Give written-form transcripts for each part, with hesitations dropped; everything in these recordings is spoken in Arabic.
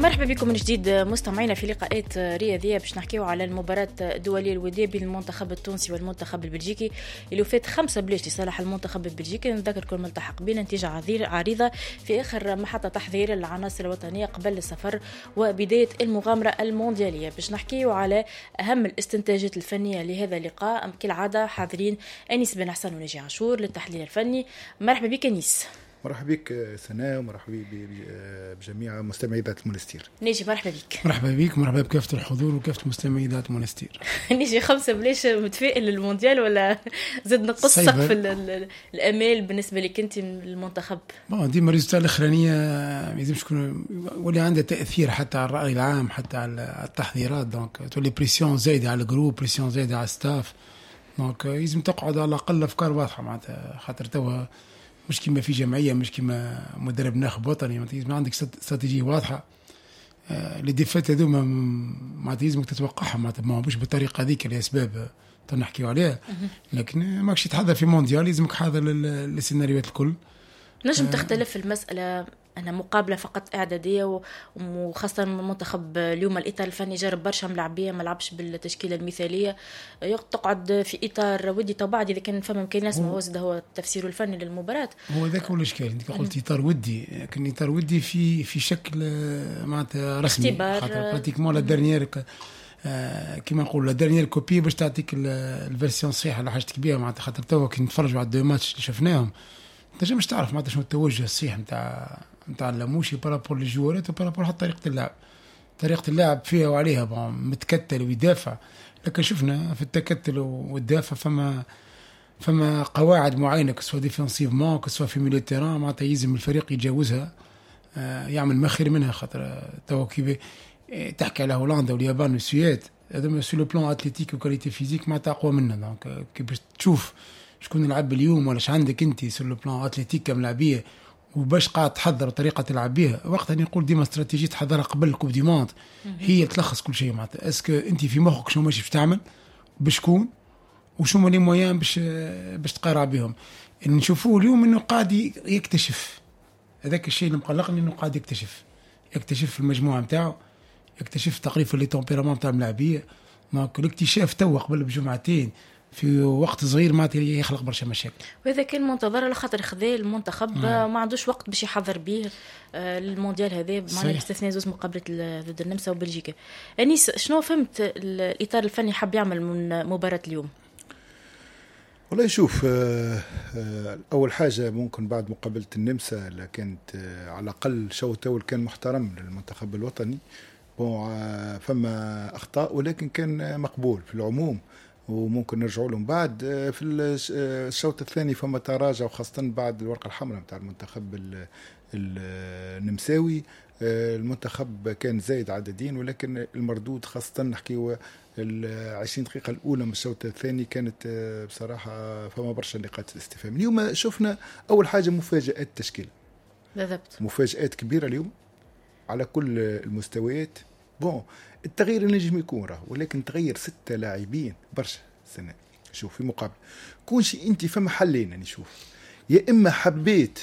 مرحبا بكم من جديد مستمعينا في لقاءات رياضية باش نحكيو على المباراة الدولية الودية بين المنتخب التونسي والمنتخب البلجيكي اللي فات 5 بلاش لصالح المنتخب البلجيكي. نذكركم ملتحق بنتيجة عريضة في آخر محطة تحضير العناصر الوطنية قبل السفر وبداية المغامرة المونديالية. باش نحكيو على أهم الاستنتاجات الفنية لهذا اللقاء كالعادة حاضرين أنيس بن حسن ونجي عاشور للتحليل الفني. مرحبا بك أنيس. مرحبا بك سناء ومرحبا بجميع مستمعي ذات المونستير. نيجي مرحبا بك. مرحبا بك ومرحبا بكافة الحضور وكافة مستمعي ذات المونستير. نيجي 5 بلاش متفائل للمونديال ولا زد نقص سقف الامال بالنسبه لك انت من المنتخب؟ ديما الريزلتات الاخرانيه ما لازمش تكون ولا عندها تاثير حتى على الراي العام حتى على التحضيرات. دونك تولي بريسيون زايده على الجروب، بريسيون زايده على الستاف. دونك لازم تقعد على الاقل افكار واضحه معناتها، خاطر توا مش كيما في جمعيه، مش كيما مدرب ناخب وطني. ما عندك استراتيجيه واضحه. اللي ديفات هذوما معناتها لازمك تتوقعها، معناتها مش بالطريقه هذيك لاسباب نحكيو عليها، لكن ماكش تحضر في مونديال لازمك حاضر للسيناريوهات الكل. نجم تختلف المساله أنا مقابلة فقط إعدادية، وخاصة المنتخب اليوم الإطار الفني جرب برشا ملاعبية ما لعبش بالتشكيلة المثالية، تقعد في إطار ودي. طبعا إذا كان فما كاين ناس ما هو التفسير الفني للمباراة، هو ذاك هو الإشكال. أنت قلت إطار ودي، لكن إطار ودي في شكل معناتها رسمي، خاطر براتيكمون لا ديرنيير كيما نقول لا ديرنيير كوبي باش تعطيك الفيرسيون الصحيحة اللي حاجتك بها. معناتها خاطر توا كي نتفرجوا على 2 ماتش اللي شفناهم تنجمش تعرف معناتها شنو التوجه الصحيح نتاع اللاموشي بارابور للجوارات وبارابور حتى طريقة اللعب فيها وعليها متكتل ويدافع. لكن شفنا في التكتل والدافع فما قواعد معينة، كسوا ديفنسيفمون كسوا في ميليو تيران، معناتها يلزم الفريق يتجاوزها، يعمل ما خير منها. خاطر توا كي تحكي على هولندا واليابان والسويد هذوما سو لو بلان اتليتيك وكاليتي فيزيك معناتها اقوى منا. دونك كي باش تشوف شكون يلعب اليوم ولا عندك انت سو لو بلان اتليتيك كملاعبيه وباش قاعد تحضر طريقه تلعب بها، وقتها نقول ديما استراتيجيه تحضرها قبل الكوب دي موند هي تلخص كل شيء. معناتها اسكو انت في مخك شنو ماشي باش تعمل بشكون وشو لي مويان باش تقارع بهم. اللي نشوفوه اليوم انه قاعد يكتشف، هذاك الشيء اللي مقلقني انه قاعد يكتشف في المجموعه نتاعو، يكتشف تقريبا لي تمبيرامون نتاع الملاعبيه. دونك الاكتشاف توا قبل بجمعتين في وقت صغير ما يخلق برشا مشاكل، وهذا كان منتظر لخاطر خذا المنتخب ما عندوش وقت باش يحضر به المونديال هذا، معناه باستثناء زوج مقابله ضد النمسا وبلجيكا. انيس شنو فهمت الاطار الفني حاب يعمل من مباراه اليوم؟ والله شوف، اول حاجه ممكن بعد مقابله النمسا اللي كانت على الاقل شوط اول كان محترم للمنتخب الوطني، فما اخطاء ولكن كان مقبول في العموم وممكن نرجعوا لهم بعد. في الشوط الثاني فما تراجع، وخاصة بعد الورقة الحمراء متاع المنتخب النمساوي. المنتخب كان زايد عددين، ولكن المردود خاصة نحكي 20 دقيقة الأولى من الشوط الثاني كانت بصراحة فما برشا نقاط استفهام. اليوم شفنا أول حاجة مفاجآت التشكيل، بالضبط مفاجآت كبيرة اليوم على كل المستويات. التغيير نجم يكون ولكن تغير 6 لاعبين برشا سنة. شوف في مقابل كونش انت فما حلين، يعني شوف يا اما حبيت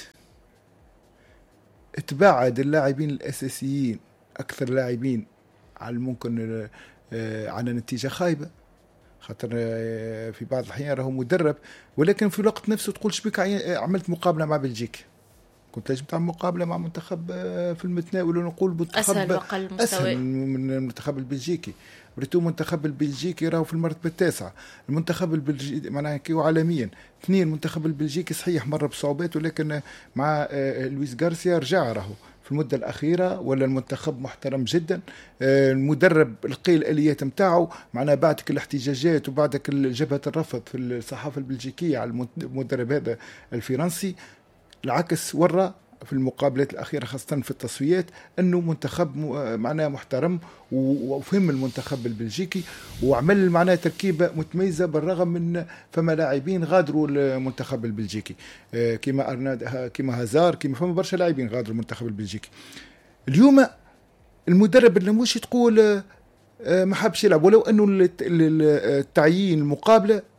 تبعد اللاعبين الاساسيين اكثر لاعبين على ممكن على نتيجة خايبة، خاطر في بعض الاحيان راهو مدرب، ولكن في الوقت نفسه تقول شبيك عملت مقابلة مع بلجيكا، كنت لازم تعمل مقابلة مع منتخب في المتناول ونقول منتخب أسهل من المنتخب البلجيكي. بريتو منتخب البلجيكي راهو في المرتبة 9، المنتخب البلجيكي معناها كيو عالميا 2. المنتخب البلجيكي صحيح مرة بصعوبات، ولكن مع لويس غارسيا رجع راهو في المدة الأخيرة، ولا المنتخب محترم جدا. المدرب لقي الآليات متاعه، معناها بعدك الاحتجاجات وبعدك جبهة الرفض في الصحافة البلجيكية على المدرب هذا الفرنسي، العكس ورا في المقابلات الأخيرة خاصة في التصفيات أنه منتخب معناه محترم، وفهم المنتخب البلجيكي وعمل معناه تركيبة متميزة بالرغم من فما لاعبين غادروا المنتخب البلجيكي كما أرناد كما هازار كما فما برشا لاعبين غادروا المنتخب البلجيكي. اليوم المدرب اللي مش تقول ما حبش يلعب، ولو أنه التعيين المقابلة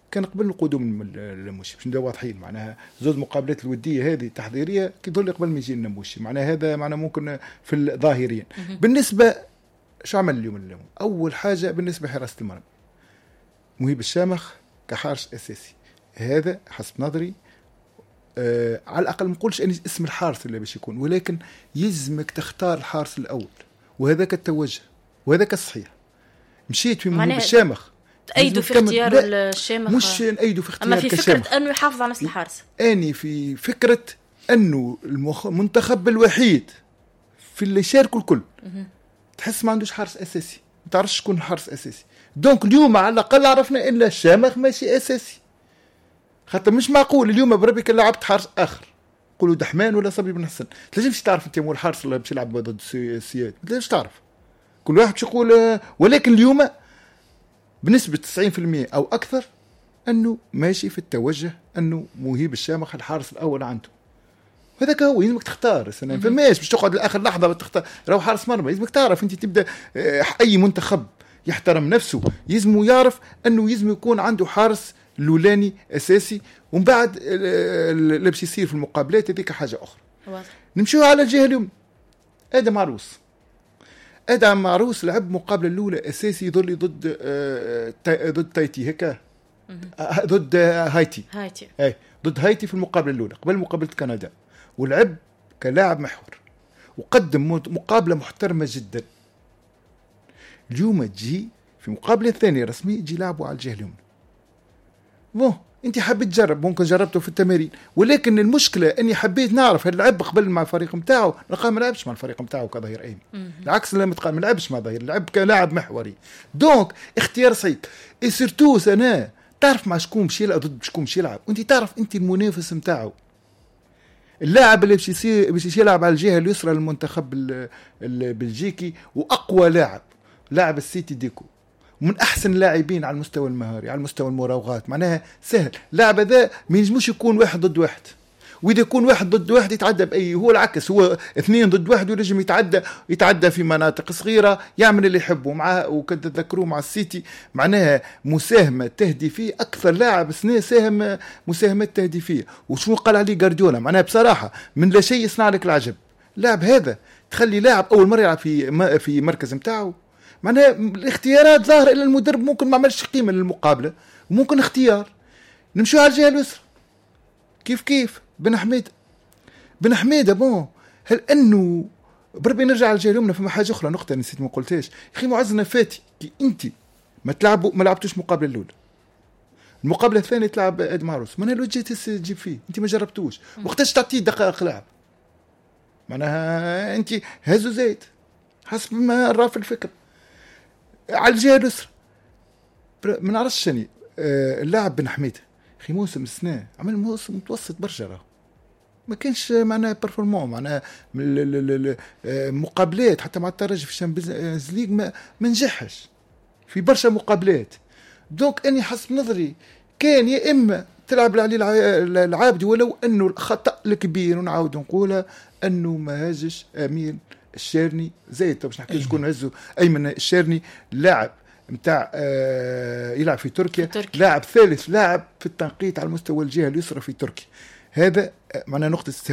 كان قبل قدوم النموشي باش نبداو واضحين. معناها زوج مقابلات الوديه هذه تحضيريه كي تظل قبل ما يجي النموشي. معناها هذا معناها ممكن في الظاهريا. بالنسبه شو عمل اليوم؟ اول حاجه بالنسبه لحراسه المرمى مهيب الشامخ كحارس اساسي، هذا حسب نظري على الاقل ما نقولش اني اسم الحارس اللي باش يكون، ولكن يلزمك تختار الحارس الاول، وهذاك التوجه وهذاك الصحيح. مشيت في مهيب الشامخ تأيدوا في اختيار الشامخ، مش نأيدوا في اختيار اما في فكره انه يحافظ على نفس الحارس. اني في فكره انه المنتخب الوحيد في اللي شاركوا الكل تحس ما عندوش حارس اساسي، ما تعرفش شكون الحارس اساسي. دونك اليوم على الاقل عرفنا ان الشامخ ماشي اساسي، خاطر مش معقول اليوم بربي كان لعبت حارس اخر قولوا دحمان ولا صبري بن حسن، تنجمش تعرف انت مو الحارس اللي باش يلعب ضد السياد، ما تنجمش تعرف، كل واحد باش يقول. ولكن اليوم بنسبه 90% او اكثر انه ماشي في التوجه انه مهيب الشامخ الحارس الاول عنده. هذاك هو يلزمك تختار السنه، فماش باش تقعد لاخر لحظه تختار راهو حارس مرمى. يلزمك تعرف انت تبدا اي منتخب يحترم نفسه يلزمه يعرف انه يلزم يكون عنده حارس لولاني اساسي، ومن بعد اللي باش يصير في المقابلات هذيك حاجه اخرى. نمشيو على الجهه اليوم. ادم معروس لعب مقابله الاولى اساسي يظل ضد تايتي هكا ضد هايتي اي ضد هايتي في المقابله الاولى قبل مقابله كندا، ولعب كلاعب محور وقدم مقابله محترمه جدا. اليوم تجي في مقابله ثانيه رسميه تجي لعبوا على الجهه اليمنى. انت حبيت تجرب، ممكن جربته في التمارين، ولكن المشكله اني حبيت نعرف هل لعب قبل مع الفريق نتاعو، نلقاه ما لعبش مع الفريق نتاعو كظهير ايمن، العكس لما تقال ما لعبش مع ظهير، لعب كلاعب محوري. دونك اختيار صعيب، اي سيرتو سنه تعرف مع شكون باش يلعب ضد شكون باش يلعب، وانت تعرف انت المنافس نتاعو. اللاعب اللي باش يلعب على الجهه اليسرى للمنتخب البلجيكي واقوى لاعب السيتي ديكو، من احسن لاعبين على المستوى المهاري، على المستوى المراوغات، معناها سهل. لاعب هذا ما ينجمش يكون واحد ضد واحد، واذا يكون واحد ضد واحد يتعدى باي، هو العكس، هو 2 ضد 1 وينجم يتعدى في مناطق صغيره، يعمل اللي يحبه معاه. وكنت تذكروه مع السيتي معناها مساهمه تهديفيه، اكثر لاعب سنه ساهم مساهمات تهديفيه. وشو قال عليه غارديولا معناها بصراحه من لا شيء يصنع لك العجب. لاعب هذا تخلي لاعب اول مره يلعب في مركز نتاعو، معناها الاختيارات ظاهره الى المدرب ممكن ما عملش قيمه للمقابله، وممكن اختيار. نمشيو على الجهه اليسرى كيف بن حميده هل انه بربي نرجع على الجهه اليمنى. فما حاجه اخرى، نقطه نسيت ما قلتهاش، اخي معز نفاتي كي انت ما لعبتوش مقابله الاولى، المقابله الثانيه تلعب اد معروس، من الوجه تجيب فيه انت ما جربتوش، وقتاش تعطيه دقائق لعب، معناها انت هزو زيت حسب ما راه في الفكر. على الجهه اليسرى ما نعرفش شني اللاعب بن حميده، اخي موسم السنه عمل موسم متوسط برشا، ما كانش معناها بيرفورمون، معناها مقابلات حتى مع الترجي في الشامبيونز ليج ما نجحش في برشا مقابلات. دونك اني حسب نظري كان يا اما تلعب عليه العابدي، ولو انه الخطا الكبير ونعاود نقولها انه ما هاجش امين الشارني زيد. باش نحكي شكون هزو ايمن الشارني، لاعب متاع يلعب في تركيا، لاعب ثالث لاعب في التنقيط على مستوى الجهه اليسرى في تركيا. هذا معناه نقطه